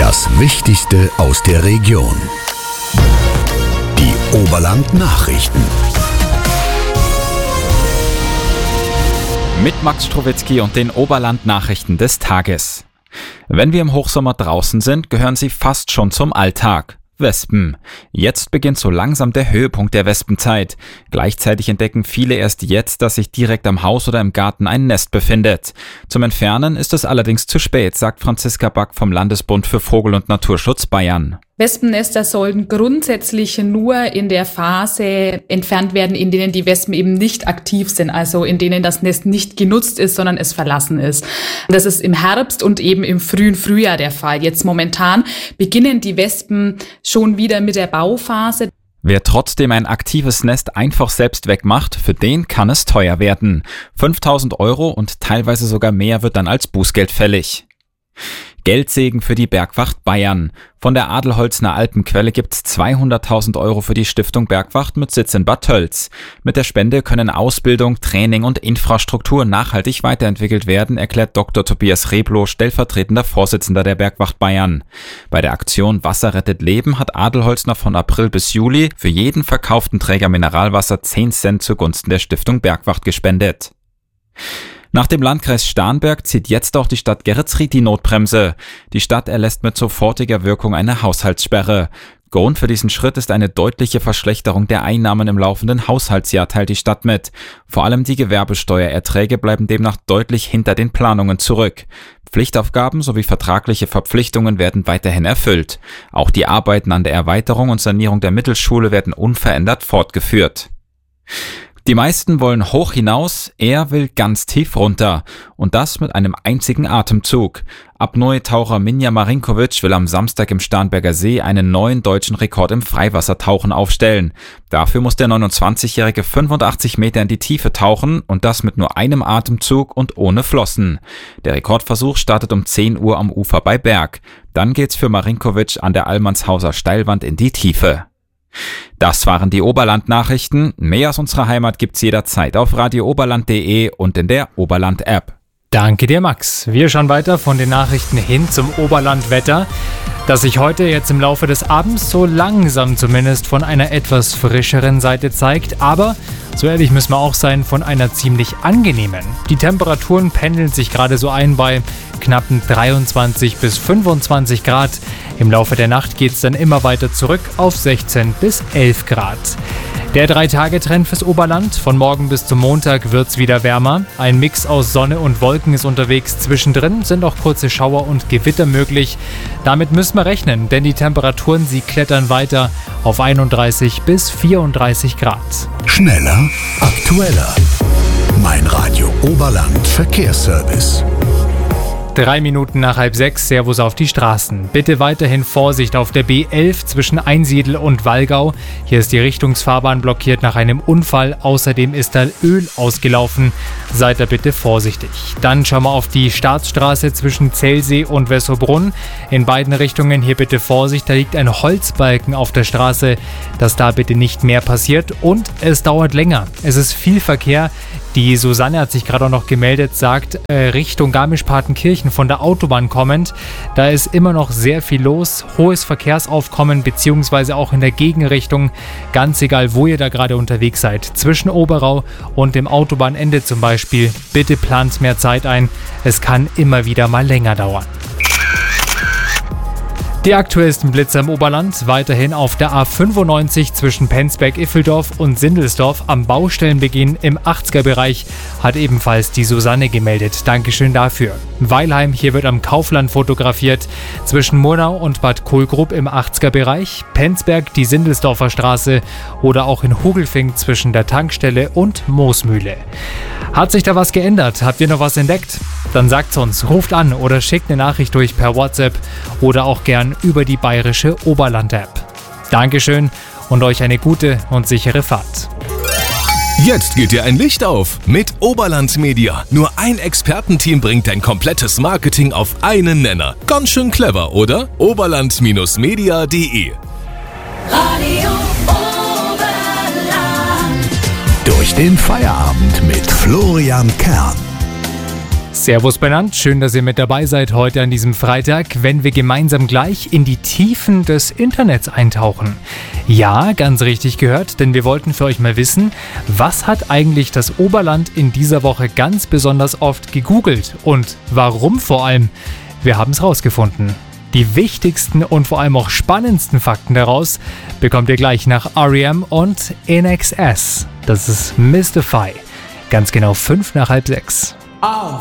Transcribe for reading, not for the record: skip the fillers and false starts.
Das Wichtigste aus der Region. Die Oberland-Nachrichten. Mit Max Strowitzki und den Oberland-Nachrichten des Tages. Wenn wir im Hochsommer draußen sind, gehören sie fast schon zum Alltag. Wespen. Jetzt beginnt so langsam der Höhepunkt der Wespenzeit. Gleichzeitig entdecken viele erst jetzt, dass sich direkt am Haus oder im Garten ein Nest befindet. Zum Entfernen ist es allerdings zu spät, sagt Franziska Back vom Landesbund für Vogel- und Naturschutz Bayern. Wespennester sollten grundsätzlich nur in der Phase entfernt werden, in denen die Wespen eben nicht aktiv sind, also in denen das Nest nicht genutzt ist, sondern es verlassen ist. Das ist im Herbst und eben im frühen Frühjahr der Fall. Jetzt momentan beginnen die Wespen schon wieder mit der Bauphase. Wer trotzdem ein aktives Nest einfach selbst wegmacht, für den kann es teuer werden. 5.000 € und teilweise sogar mehr wird dann als Bußgeld fällig. Geldsegen für die Bergwacht Bayern. Von der Adelholzner Alpenquelle gibt's 200.000 € für die Stiftung Bergwacht mit Sitz in Bad Tölz. Mit der Spende können Ausbildung, Training und Infrastruktur nachhaltig weiterentwickelt werden, erklärt Dr. Tobias Reblow, stellvertretender Vorsitzender der Bergwacht Bayern. Bei der Aktion Wasser rettet Leben hat Adelholzner von April bis Juli für jeden verkauften Träger Mineralwasser 10 Cent zugunsten der Stiftung Bergwacht gespendet. Nach dem Landkreis Starnberg zieht jetzt auch die Stadt Geretsried die Notbremse. Die Stadt erlässt mit sofortiger Wirkung eine Haushaltssperre. Grund für diesen Schritt ist eine deutliche Verschlechterung der Einnahmen im laufenden Haushaltsjahr, teilt die Stadt mit. Vor allem die Gewerbesteuererträge bleiben demnach deutlich hinter den Planungen zurück. Pflichtaufgaben sowie vertragliche Verpflichtungen werden weiterhin erfüllt. Auch die Arbeiten an der Erweiterung und Sanierung der Mittelschule werden unverändert fortgeführt. Die meisten wollen hoch hinaus, er will ganz tief runter. Und das mit einem einzigen Atemzug. Apnoe-Taucher Minja Marinkovic will am Samstag im Starnberger See einen neuen deutschen Rekord im Freiwassertauchen aufstellen. Dafür muss der 29-Jährige 85 Meter in die Tiefe tauchen und das mit nur einem Atemzug und ohne Flossen. Der Rekordversuch startet um 10 Uhr am Ufer bei Berg. Dann geht's für Marinkovic an der Allmannshauser Steilwand in die Tiefe. Das waren die Oberland-Nachrichten. Mehr aus unserer Heimat gibt's jederzeit auf radiooberland.de und in der Oberland-App. Danke dir, Max. Wir schauen weiter von den Nachrichten hin zum Oberland-Wetter, das sich heute jetzt im Laufe des Abends so langsam zumindest von einer etwas frischeren Seite zeigt, aber so ehrlich müssen wir auch sein, von einer ziemlich angenehmen. Die Temperaturen pendeln sich gerade so ein bei knappen 23 bis 25 Grad. Im Laufe der Nacht geht es dann immer weiter zurück auf 16 bis 11 Grad. Der 3-Tage-Trend fürs Oberland. Von morgen bis zum Montag wird's wieder wärmer. Ein Mix aus Sonne und Wolken ist unterwegs. Zwischendrin sind auch kurze Schauer und Gewitter möglich. Damit müssen wir rechnen, denn die Temperaturen, sie klettern weiter auf 31 bis 34 Grad. Schneller, aktueller. Mein Radio Oberland Verkehrsservice. 3 Minuten nach 5:30, Servus auf die Straßen. Bitte weiterhin Vorsicht auf der B11 zwischen Einsiedl und Wallgau. Hier ist die Richtungsfahrbahn blockiert nach einem Unfall. Außerdem ist da Öl ausgelaufen. Seid da bitte vorsichtig. Dann schauen wir auf die Staatsstraße zwischen Zellsee und Wessobrunn. In beiden Richtungen hier bitte Vorsicht. Da liegt ein Holzbalken auf der Straße, dass da bitte nicht mehr passiert. Und es dauert länger. Es ist viel Verkehr. Die Susanne hat sich gerade auch noch gemeldet, sagt Richtung Garmisch-Partenkirchen von der Autobahn kommend. Da ist immer noch sehr viel los, hohes Verkehrsaufkommen beziehungsweise auch in der Gegenrichtung. Ganz egal, wo ihr da gerade unterwegs seid. Zwischen Oberau und dem Autobahnende zum Beispiel. Bitte plant mehr Zeit ein. Es kann immer wieder mal länger dauern. Die aktuellsten Blitzer im Oberland weiterhin auf der A95 zwischen Penzberg-Iffeldorf und Sindelsdorf am Baustellenbeginn im 80er-Bereich hat ebenfalls die Susanne gemeldet. Dankeschön dafür. Weilheim, hier wird am Kaufland fotografiert. Zwischen Murnau und Bad Kohlgrub im 80er-Bereich, Penzberg die Sindelsdorfer Straße oder auch in Hugelfing zwischen der Tankstelle und Moosmühle. Hat sich da was geändert? Habt ihr noch was entdeckt? Dann sagt's uns, ruft an oder schickt eine Nachricht durch per WhatsApp oder auch gern über die bayerische Oberland-App. Dankeschön und euch eine gute und sichere Fahrt. Jetzt geht dir ein Licht auf mit Oberland Media. Nur ein Expertenteam bringt dein komplettes Marketing auf einen Nenner. Ganz schön clever, oder? Oberland-media.de Radio Oberland. Durch den Feierabend mit Florian Kern. Servus benannt, schön, dass ihr mit dabei seid heute an diesem Freitag, wenn wir gemeinsam gleich in die Tiefen des Internets eintauchen. Ja, ganz richtig gehört, denn wir wollten für euch mal wissen, was hat eigentlich das Oberland in dieser Woche ganz besonders oft gegoogelt und warum vor allem? Wir haben es rausgefunden. Die wichtigsten und vor allem auch spannendsten Fakten daraus bekommt ihr gleich nach R.E.M. und INXS. Das ist Mystify. Ganz genau 5 nach halb 6.